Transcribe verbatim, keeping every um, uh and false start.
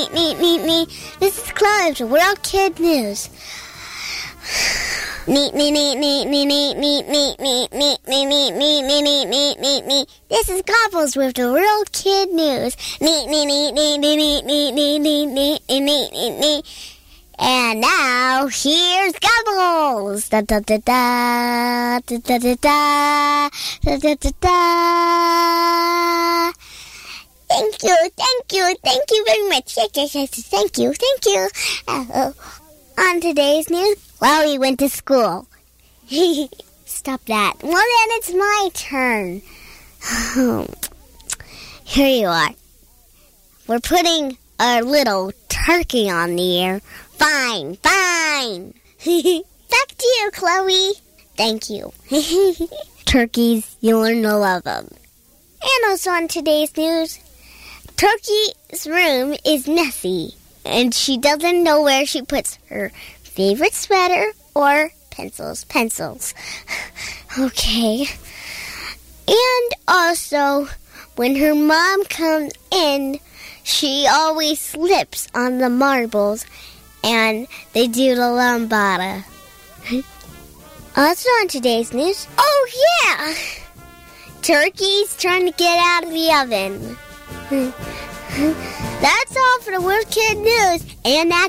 Me, me, me. This is Chloe from World Kid News. Me, me, me, me, me, me, me, me, me, me, me, me, me, me, me, me, me, me. This is Gobbles with the World Kid News. Me, me, me, me, me, me, me, me, me, me, me, me, me, me. And now here's Gobbles. Da da da da da da da da da da da. Thank you, thank you, thank you very much. Yes, yes, yes, thank you, thank you. Uh, on today's news, Chloe went to school. Stop that. Well, then it's my turn. Here you are. We're putting our little turkey on the air. Fine, fine. Back to you, Chloe. Thank you. Turkeys, you learn to love them. And also on today's news, Turkey's room is messy, and she doesn't know where she puts her favorite sweater or pencils. Pencils. Okay. And also, when her mom comes in, she always slips on the marbles, and they do the lambada. Also on today's news, oh yeah! Turkey's trying to get out of the oven. That's all for the World Kid News, and that's